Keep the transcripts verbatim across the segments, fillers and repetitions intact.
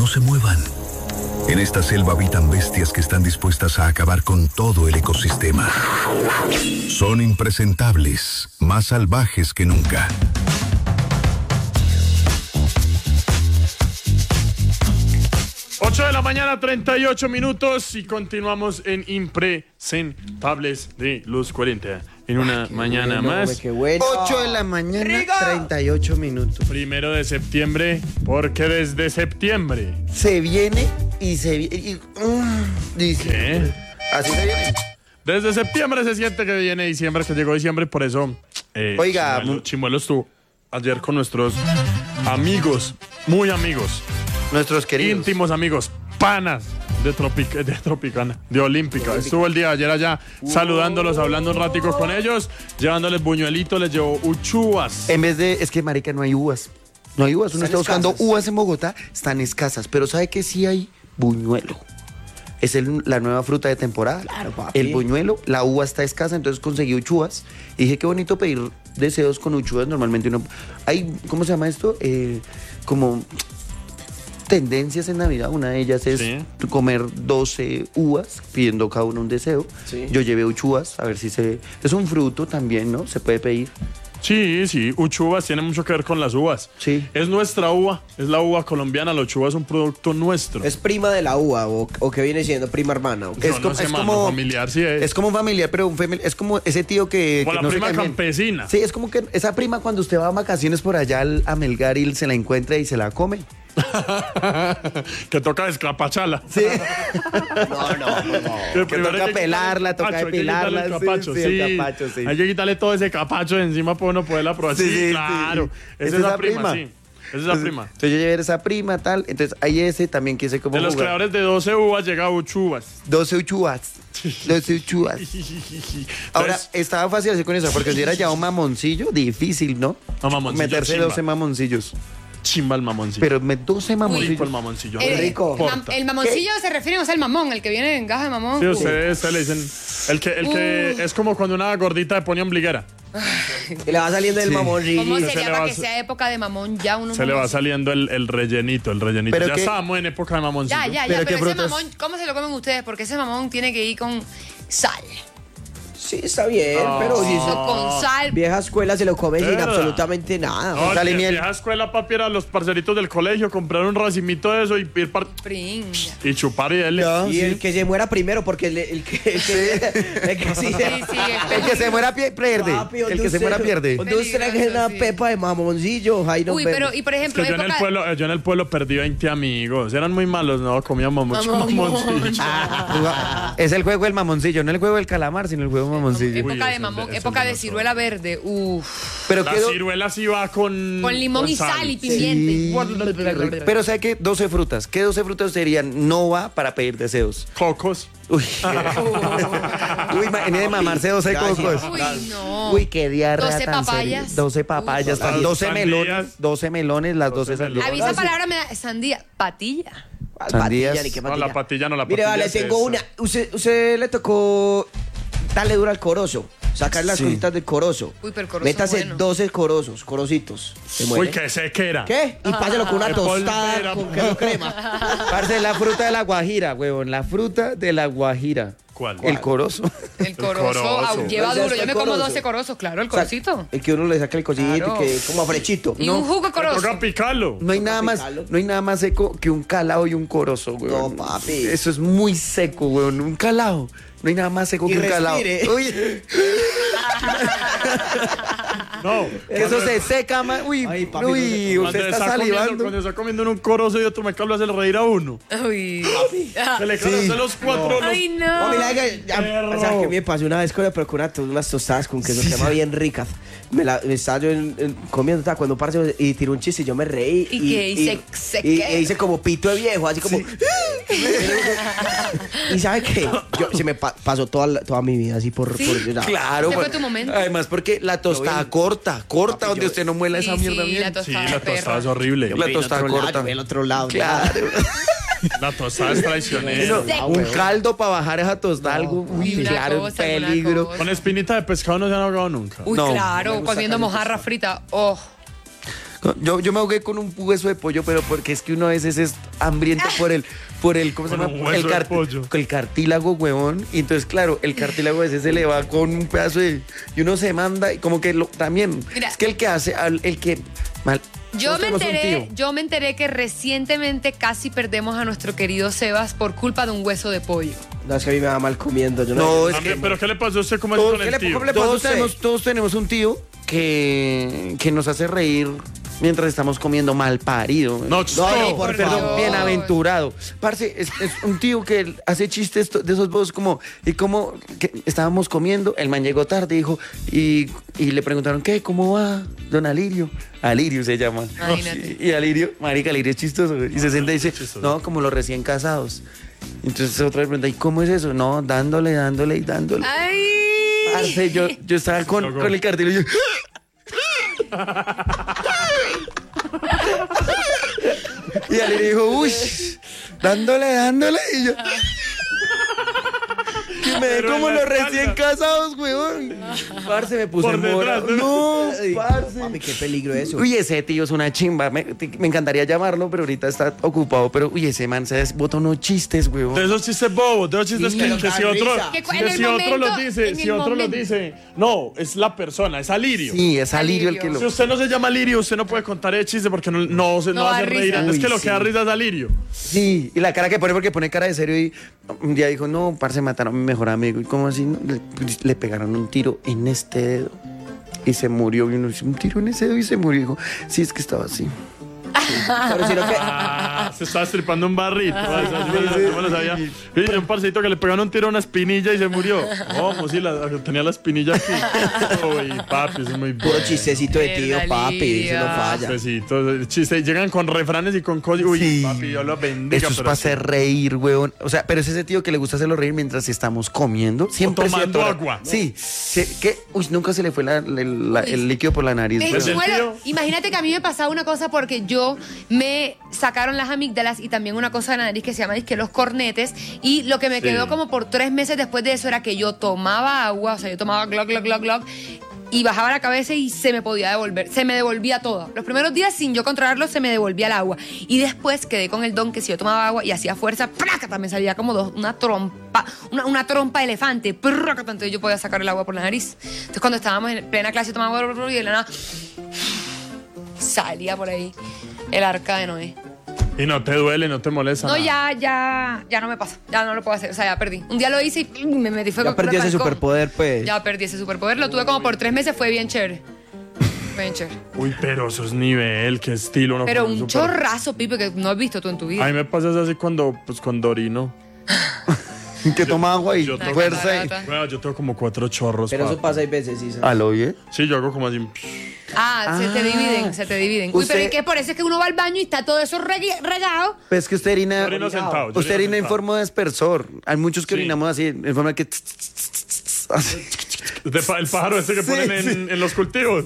se muevan. En esta selva habitan bestias que están dispuestas a acabar con todo el ecosistema. Son impresentables, más salvajes que nunca. ocho de la mañana, treinta y ocho minutos y continuamos en Impresentables de los cuarenta. En una Ay, mañana bueno, más. Qué bueno. ocho de la mañana, Riga. treinta y ocho minutos. Primero de septiembre, porque desde septiembre. Se viene y se viene. Y, uh, dice. ¿Qué? Así se viene. Desde septiembre se siente que viene diciembre, que llegó diciembre, por eso. Eh, Oiga, Chimuelo, mu- Chimuelo estuvo ayer con nuestros amigos, muy amigos, Nuestros queridos. íntimos amigos, panas de, Tropic, de Tropicana, de Olímpica. Estuvo el día de ayer allá saludándolos, hablando un ratico con ellos, llevándoles buñuelitos, les llevó uchuvas. En vez de. Es que, marica, no hay uvas. No hay uvas. Uno Están está buscando escasas. uvas en Bogotá, están escasas. Pero ¿sabe que sí hay? Buñuelo. Es el- la nueva fruta de temporada. Claro, papi. El buñuelo, la uva está escasa, entonces conseguí uchuvas. Y dije, qué bonito pedir deseos con uchuvas. Normalmente uno. Hay, ¿cómo se llama esto? Eh, como tendencias en Navidad. Una de ellas es Sí. comer doce uvas, pidiendo cada uno un deseo. Sí. Yo llevé uchuvas, a ver si se. Es un fruto también, ¿no? Se puede pedir. Sí, sí, uchuvas tiene mucho que ver con las uvas. Sí. Es nuestra uva, es la uva colombiana, la uchuva es un producto nuestro. ¿Es prima de la uva o, o que viene siendo prima hermana? ¿o qué? Yo es no como- sé, es mano, como- familiar sí es. Es como un familiar, pero un famili- es como ese tío que. Como que la no se prima cae bien. campesina. Sí, es como que esa prima cuando usted va a vacaciones por allá al- a Melgar y se la encuentra y se la come. Que toca descapacharla. Sí. No, no, no. Que Que primero toca hay que pelarla, quitarle toca el capacho, hay que quitarle depilarla, el sí, capacho, sí, el capacho, sí. Hay que quitarle todo ese capacho de encima para uno poderla probar. Sí, Sí, sí, claro. sí. Es Es esa esa prima, prima. sí. Es esa prima. Entonces yo llevé esa prima, tal. Entonces hay ese también que sé cómo De los jugar. creadores de doce uvas llega uchuvas. doce uchuvas. doce uchuvas. Ahora, Entonces, estaba fácil así con eso, porque si era ya un mamoncillo, difícil, ¿no? No, mamoncillo, Meterse chimba. doce mamoncillos. chimba el mamoncillo. Pero me doce rico el mamoncillos. mamoncillo. Eh, rico. no mam- importa. el mamoncillo se refiere o sea, al mamón, el que viene en gaja de mamón. Sí, Uh. ustedes ustedes le dicen. El que, el que Uh. es como cuando una gordita le pone ombliguera. Y le va saliendo el Sí. mamón. ¿Cómo Se le sería va para a que su- sea época de mamón ya uno Se le va saliendo el, el rellenito, el rellenito. Pero Ya que- estábamos en época de mamoncillo. Ya, ya, ya, ¿Pero pero, qué ese frutas? mamón, ¿cómo se lo comen ustedes? Porque ese mamón tiene que ir con sal. Sí, está bien, Ah. pero si Eso eso, con sal. vieja escuela se lo come sin ¿Verdad? absolutamente nada. No, Sal y en miel. vieja escuela, papi, era los parceritos del colegio, comprar un racimito de eso y ir par- Pringa. y chupar y darle. Ya. Y sí. el que se muera primero, porque el, el que, el que, el que sí, Sí, sí, El que se muera pie- pierde. Papi, El donde que se usted- muera pierde. Donde usted trae Peligroso, una sí. pepa de mamoncillo, ahí nos Uy, vemos. pero, y por Es ejemplo, que yo en, el época... pueblo, yo en el pueblo perdí veinte amigos. Eran muy malos, no, comíamos mucho Mamón. mamoncillo. Es el juego del mamoncillo, no el juego del calamar, sino el juego del mamoncillo. Época Uy, de ese- mamón, ese época no de lo ciruela verde. Uf. Pero La quedó. ciruela sí va con... Con limón y sal y pimienta. Sí. Pero ¿sabe qué? doce frutas. ¿Qué doce frutas serían? No va para pedir deseos. Cocos. Uy. Uy, imagínate de mamarse doce Gracias. cocos. Uy, no. Uy, qué diarrea doce tan papayas. seria. doce papayas. Uy, doce sandías. melones. doce melones, las doce doce sandías. A mí esa palabra me da sandía, patilla. ¿Cuál Sandías. patilla, ni qué No, patilla? la patilla no, la Mire, patilla vale, es tengo esa. una. Usted, usted le tocó darle duro al corozo. Sacar las Sí. cositas del corozo. Uy, pero el corozo Métase es bueno. doce corozos, corocitos. Se Uy, muere. qué sequera. ¿Qué? Y páselo con una Qué tostada polvera. con queso crema. Parce, la fruta de la guajira, huevón. La fruta de la guajira. ¿Cuál? El corozo. El corozo, corozo. ah, lleva ¿Cuál es duro. Yo el me como corozo? doce corozos, claro, el O sea, corocito. el que uno le saca el cosito Claro. y que como a frechito. Y un jugo de Me corozo. toca picarlo. No hay nada más, Picarlo. no hay nada más seco que un calao y un corozo, weón. No, papi. Eso es muy seco, weón. Un calao. No hay nada más seco Y que un calao. respire. Uy, No. eso se seca, man. Uy, Ay, papi, uy, no usted Cuando está comiendo, salivando. cuando está comiendo en un corozo y otro me cablo hace reír a uno. Uy. Se le caen Sí. los cuatro. los- Ay, no. No, mira, que ya, Perro. o sea, que me pasó una vez con pero con una to- unas tostadas con queso crema bien ricas. Me, la, me estaba yo en- en- comiendo ta, cuando parce y tiró un chiste y yo me reí. ¿Y qué? ¿Y se- se y- qué? e hice como pito de viejo, así como. y ¿sabe qué? Yo, se me pa- pasó toda, la- toda mi vida así por. Sí. por ya. Claro, Ese fue pues, tu momento. Además, porque la tostada vi. corta, corta, Papi, donde yo- usted no muela esa Sí, mierda sí, bien. la Sí, tostada la tostada perra. es horrible. La Yo vi el tostada otro lado, corta. yo vi el otro lado. Claro. La tostada es traicionera. Eso, Seco. un caldo para bajar esa tostada, algo. Uy, Una claro, cosa, una peligro. cosa. Con espinita de pescado no se han ahogado nunca. Uy, No, claro, me gusta comiendo casi mojarra frita. Oh. Yo, yo me ahogué con un hueso de pollo, pero porque es que uno a veces es hambriento por el, por el, ¿cómo se Con llama? un hueso El, de pollo. el cartílago, huevón. Y entonces, claro, el cartílago a veces se le va con un pedazo de... Y uno se manda y como que lo, también... Mira. Es que el que hace, al- el que... Mal, Yo nosotros me tenemos un enteré, tío. yo me enteré que recientemente casi perdemos a nuestro querido Sebas por culpa de un hueso de pollo. No, es que a mí me va mal comiendo. Yo no, No, es También, que... ¿Pero qué le pasó a usted? ¿Cómo es Todos- con ¿qué el le- tío? cómo le pasó a Todos usted? tenemos, todos tenemos un tío que, que nos hace reír mientras estamos comiendo mal parido. No, No, por Perdón, favor. bienaventurado. Parce, es, es un tío que hace chistes to- de esos vos como, y como que estábamos comiendo, el man llegó tarde, dijo, y, y le preguntaron, ¿qué? ¿Cómo va, don Alirio? Alirio se llama. Imagínate. Y, y Alirio, marica, Alirio es chistoso. güey. Y se sienta y dice, chistoso. no, como los recién casados. Entonces otra vez pregunta, ¿y cómo es eso? No, dándole, dándole y dándole. ¡Ay! Parce, yo, yo estaba con, Loco. con el cartel y yo... Y Ali dijo, uy, dándole, dándole. Y yo... Que me dé Pero como en la los recién espalda. casados, weón. Parce, me puse Por morado. detrás, No, Ay, parce. papi, qué peligro eso. Uy, ese tío es una chimba. Me, me encantaría llamarlo, pero ahorita está ocupado. Pero, uy, ese man se bota unos chistes, weón. De esos chistes bobos, de esos chistes Sí, que, pero que da si otro, risa. Que cu- que en el si otro lo momento- dice, en si el otro lo momento. dice, no, es la persona, es Alirio. Sí, es Alirio el que Si lo... usted no se llama Alirio, usted no puede contar el chiste porque no, no, se- no No da hace risa. reír. Uy, es que lo sí. que da risa es Alirio. Sí, y la cara que pone porque pone cara de serio y un día dijo, no, parce, mataron a mi mejor amigo. ¿Y cómo así? No, Le, le pegaron un tiro en este dedo y se murió. Y uno dice, un tiro en ese dedo y se murió. Y dijo, sí, es que estaba así. Pero sino que, Ah, se estaba estripando un barrito. Ah, eso sí me lo- yo me lo sabía. Y un parcito que le pegaron un tiro a una espinilla y se murió. ¿Cómo? Sí, la- tenía la espinilla aquí. Uy, papi, eso es muy puro bueno. chistecito de tío, Verdad, papi. Eso no Lidia. falla. Chistecitos, chistes, llegan con refranes y con cosas. Uy, Sí. papi, yo lo bendiga. Eso es pero para sí. hacer reír, weón. O sea, pero es ese tío que le gusta hacerlo reír mientras estamos comiendo. Siempre se tomando atora. agua. Sí. Se- que, uy, nunca se le fue la- la- la- el líquido por la nariz. Me Pues weón. el muero. tío- Imagínate que a mí me pasaba una cosa porque yo me sacaron las amígdalas y también una cosa de la nariz que se llama que los cornetes, y lo que me Sí. quedó como por tres meses después de eso era que yo tomaba agua, o sea, yo tomaba glog, glog, glog, glog, y bajaba la cabeza y se me podía devolver, se me devolvía todo. Los primeros días sin yo controlarlo se me devolvía el agua, y después quedé con el don que si yo tomaba agua y hacía fuerza, ¡prácata! Me salía como dos, una trompa, una, una trompa de elefante, ¡prácata! Entonces yo podía sacar el agua por la nariz. Entonces cuando estábamos en plena clase tomaba agua y de la nada salía por ahí el arca de Noé. Y no te duele, no te molesta. No, nada. ya, ya, ya no me pasa. Ya no lo puedo hacer. O sea, ya perdí. Un día lo hice y me metí fue Ya con perdí ese refresco. superpoder, pues. Ya perdí ese superpoder. Lo tuve como por tres meses. Fue bien chévere. Fue bien chévere. Uy, pero eso es nivel, qué estilo. uno Pero con un super- chorrazo, Pipe, que no has visto tú en tu A vida. mí me pasa eso así cuando, pues, cuando orino. Que toma agua y Yo tomo- fuerza. Y... Catarata. Bueno, yo tengo como cuatro chorros. Pero eso papi. pasa hay veces, sí. ¿sabes? ¿Al oye? Sí, yo hago como así. Ah, se te Ah. dividen, se te dividen. Uy, Usted- pero ¿y qué? Por eso es que uno va al baño y está todo eso regui- regado. Pues es que usted orina. Yo orino sentado. yo Usted orino orina en sentado. forma de aspersor. Hay muchos que Sí. orinamos así, en forma que. así. De pa- el pájaro ese que Sí, ponen en, sí. en los cultivos.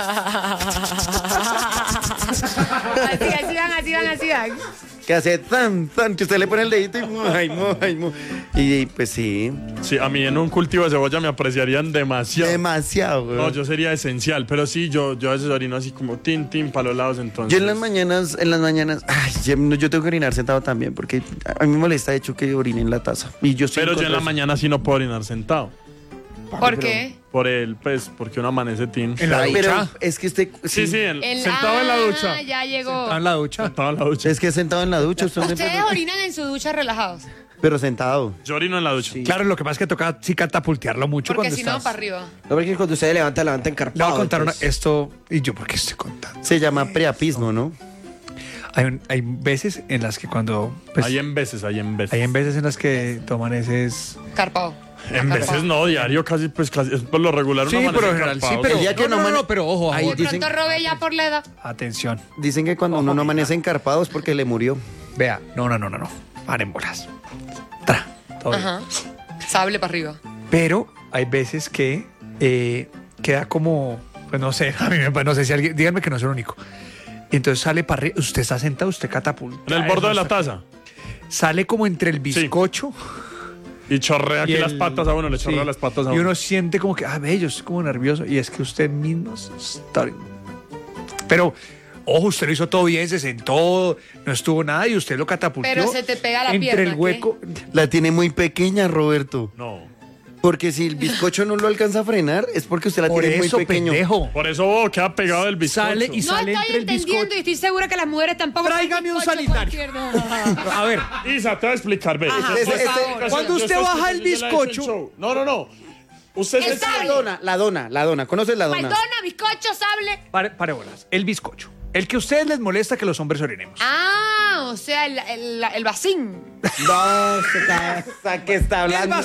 Así, así van, así van, así van. Que hace tan, tan, que usted le pone el dedito y. Ay, mo, ay, mo. Y pues sí, Sí, a mí en un cultivo de cebolla me apreciarían demasiado. demasiado, güey. No, yo sería esencial, pero sí, yo, yo a veces orino así como tin, tin, para los lados, entonces. Yo en las mañanas, en las mañanas, ay, yo, no, yo tengo que orinar sentado también, porque a mí me molesta de hecho que orine en la taza. Y yo estoy Pero yo en la contra eso. mañana sí no puedo orinar sentado. ¿Por qué? Por el, pues, porque uno amanece tin. En la Ay, Pero ducha. es que este. Sí, sí, en- El- sentado en la ducha. Ah, ya llegó. Estaba en la ducha. Sentado en la ducha. Es que sentado en la ducha, usted no Ustedes entiende- orinan en su ducha relajados. pero sentado. Yo orino en la ducha. Claro, lo que pasa es que toca sí catapultearlo mucho Porque cuando si no, estás. para arriba. No, porque cuando usted levanta, levanta Le encarpado. voy a contar una- entonces- esto y yo porque estoy contando. Se llama preapismo, ¿no? Hay, un- hay veces en las que cuando pues, Hay en veces, hay en veces. hay en veces en las que toman ese Carpado. En veces no, diario casi, pues casi, es por lo regular. Sí, uno por lo amanece general, sí, encarpado. pero El día que no, no, no no, mane- no, pero ojo, Ahí De dicen, pronto robé ya por la edad. atención. dicen que cuando uno no amanece encarpado es porque le murió. Vea, no, no, no, no, no. Paren bolas. Tra, todo bien. Ajá. Sable para arriba. Pero hay veces que eh, queda como, pues no sé, a mí me no sé si alguien, díganme que no es el único. Y entonces sale para arriba, usted está sentado, usted catapulta. En el borde de la eso, taza. Sale como entre el bizcocho. Y chorrea aquí y las el- patas a uno, le chorrea sí. las patas a Y uno. uno siente como que, ah, ve, yo estoy como nervioso. Y es que usted mismo se está. Pero Ojo, usted lo hizo todo bien, se sentó, no estuvo nada y usted lo catapultó. Pero se te pega la entre pierna, el ¿qué? hueco. La tiene muy pequeña, Roberto. No. Porque si el bizcocho no lo alcanza a frenar, es porque usted la Por tiene eso, muy pequeño. pendejo. Por eso oh, queda pegado del bizcocho. Sale y No sale estoy entre el entendiendo bizcocho. y estoy segura que las mujeres tampoco. Tráigame un bizcocho sanitario. cualquier- A ver, Isa, te voy a explicar, ve. Ajá, Ese- por ese- favor. ese- Cuando yo usted estoy baja el explicando, yo la he hecho en bizcocho- show. No, no, no. Usted El se sable. La dona, la dona, la dona. ¿Conoces la dona? Madonna, bizcocho, sable. pare, pare bolas. El bizcocho. El que a ustedes les molesta que los hombres orinemos. Ah, o sea, el, el, el vacín. No, ¿qué está hablando?